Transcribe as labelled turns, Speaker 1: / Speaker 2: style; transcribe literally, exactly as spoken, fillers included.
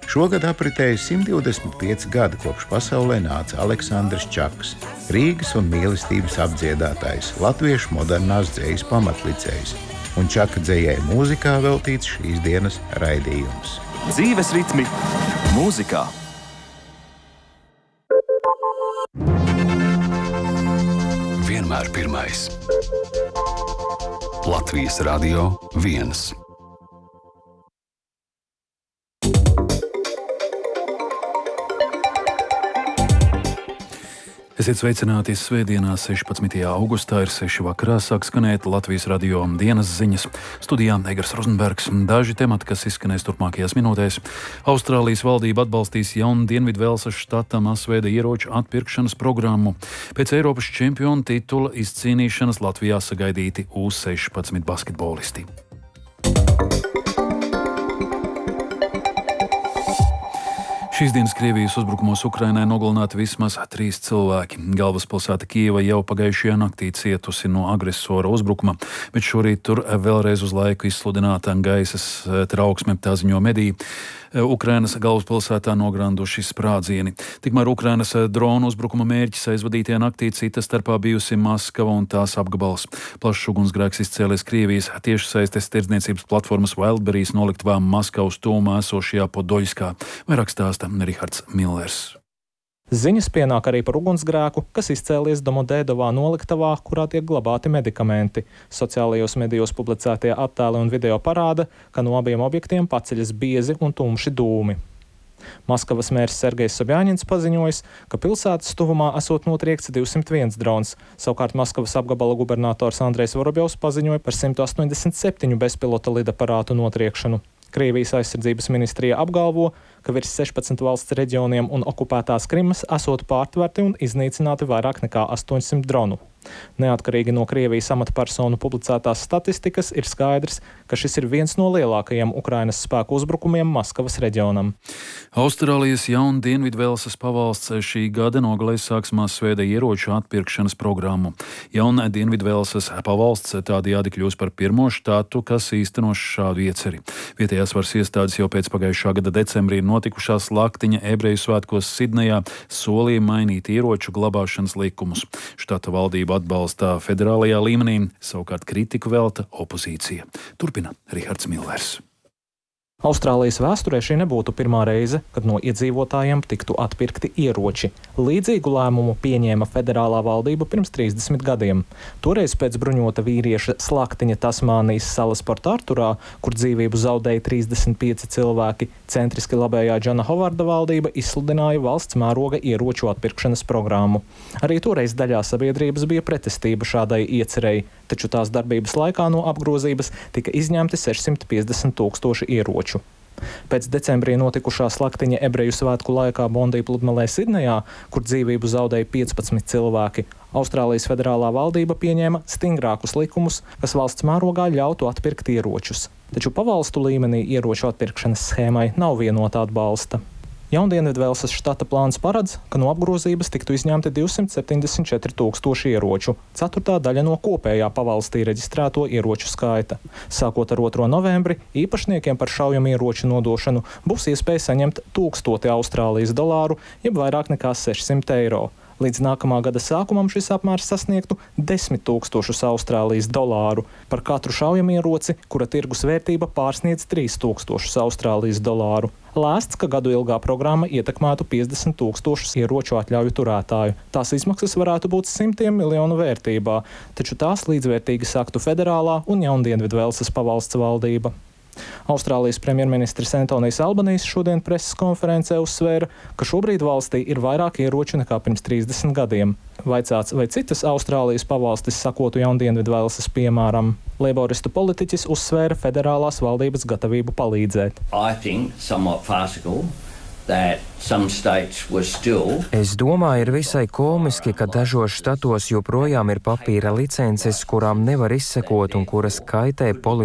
Speaker 1: Šogad apritēja simt divdesmit pieci gadi kopš pasaulē nāca Aleksandrs Čaks, Rīgas un mīlestības apdziedātājs, latviešu modernās dzejas pamatlicējs, un Čaka dzejai mūzikā veltīts šīs dienas raidījums.
Speaker 2: Dzīves ritmi mūzikā.
Speaker 3: Vienmēr pirmais. Latvijas Radio viens. Esiet sveicināti svētdienā, sešpadsmitajā augustā, ir seši vakarā, sāk skanēt Latvijas Radio dienas ziņas. Studijā Egars Rozenbergs. Daži temati, kas izskanēs turpmākajās minūtēs. Austrālijas valdība atbalstīs jaunu Dienvidvelsas štata masveida ieroču atpirkšanas programmu. Pēc Eiropas čempiona titula izcīnīšanas Latvijā sagaidīti U sešpadsmit basketbolisti. Šīs dienas Krievijas uzbrukumos Ukrainai nogalināti vismaz trīs cilvēki. Galvaspilsēta Kijeva jau pagājušajā naktī cietusi no agresora uzbrukuma, bet šorīt tur vēlreiz uz laiku izsludināta gaisas trauksme, tā ziņo mediji. Ukrainas galvaspilsētā nogranduši sprādzieni. Tikmēr Ukrainas dronu uzbrukuma mērķis aizvadītajā naktī cita starpā bijusi Maskava un tās apgabals. Plašs ugunsgrēks izcēlies Krievijas tiešsaistes tirdzniecības platformas Wildberries noliktavā Maskavas tūmā esošajā Podoļskā. Vairāk stāsta Rihards Millers.
Speaker 4: Ziņas pienāk arī par ugunsgrēku, kas izcēlies Domodēdovā noliktavā, kurā tiek glabāti medikamenti. Sociālajos medijos publicētie attēli un video parāda, ka no abiem objektiem paceļas biezi un tumši dūmi. Maskavas mērs Sergejs Sobjaņins paziņojis, ka pilsētas tuvumā esot notriekts divsimt viens drons. Savukārt Maskavas apgabala gubernators Andrejs Vorobjovs paziņoja par simt astoņdesmit septiņu bezpilota lidaparātu notriekšanu. Krievijas aizsardzības ministrija apgalvo, ka virs sešpadsmit valsts reģioniem un okupētās Krimas esot pārtverti un iznīcināti vairāk nekā astoņsimt dronu. Neatkarīgi no Krievijas amatpersonu publicētās statistikas ir skaidrs, ka šis ir viens no lielākajiem Ukrainas spēku uzbrukumiem Maskavas reģionam.
Speaker 3: Austrālijas jauna Dienvidvelsas pavalsts šī gada nogalē sāks masveida ieroču atpirkšanas programmu. Jauna Dienvidvelsas pavalsts tādējādi kļūs par pirmo štātu, kas īstenos šādu ieceri. Vietējās varas iestādes jau pēc pagājušā gada decembrī notikušās Laktiņa ebreju svētkos Sidnejā solīja mainīt ieroču glabāšanas likumus. Štata valdība atbalsta federālajā līmenī, savukārt kritiku velta opozīcija. Turpina Rihards Millers.
Speaker 4: Austrālijas vēsturē šī nebūtu pirmā reize, kad no iedzīvotājiem tiktu atpirkti ieroči. Līdzīgu lēmumu pieņēma federālā valdība pirms trīsdesmit gadiem. Toreiz pēc bruņota vīrieša slaktiņa Tasmānijas salas Port Arturā, kur dzīvību zaudēja trīsdesmit pieci cilvēki, centriski labējā Džona Hovarda valdība izsludināja valsts mēroga ieroču atpirkšanas programmu. Arī toreiz daļā sabiedrības bija pretestība šādai iecerei, taču tās darbības laikā no apgrozības tika izņemti sešsimt piecdesmit tūkstoši ieroču. Pēc decembrī notikušā Laktiņa ebreju svētku laikā Bondī pludmalē Sidnejā, kur dzīvību zaudēja piecpadsmit cilvēki, Austrālijas federālā valdība pieņēma stingrākus likumus, kas valsts mērogā ļautu atpirkt ieročus. Taču pavalstu līmenī ieroču atpirkšanas schēmai nav vienota atbalsta. Jaundienvidvelsas štata plāns paredz, ka no apgrozības tiktu izņemti divsimt septiņdesmit četri tūkstoši ieroču, ceturtā daļa no kopējā pavalstī reģistrēto ieroču skaita. Sākot ar otro novembri, īpašniekiem par šaujamieroču nodošanu būs iespēja saņemt tūkstoti Austrālijas dolāru, jeb vairāk nekā sešsimt eiro. Līdz nākamā gada sākumam šis apmērs sasniegtu desmit tūkstošus Austrālijas dolāru par katru šaujamieroci, kura tirgus vērtība pārsniedz trīs tūkstošus Austrālijas dolāru. Lēsts, ka gadu ilgā programma ietekmētu piecdesmit tūkstošus ieroču atļauju turētāju. Tās izmaksas varētu būt simtiem miljonu vērtībā, taču tās līdzvērtīgi saktu federālā un Jaundienvidvelsas pavalsts valdība. Austrālijas premjerministrs Antonijs Albanijs šodien preses konferencē uzsvēra, ka šobrīd valstī ir vairāk ieroču nekā pirms trīsdesmit gadiem. Vaicāts, vai citas Austrālijas pavalstis sakotu Jaundienvidvelsas piemēram. Leiboristu politiķis uzsvēra federālās valdības gatavību palīdzēt.
Speaker 5: I think somewhat farcical that some states were still.
Speaker 6: Es domāju, ir visai komiski, ka dažos štatos joprojām ir papīra licences, kurām nevar izsekot un kuras kaitē politiskai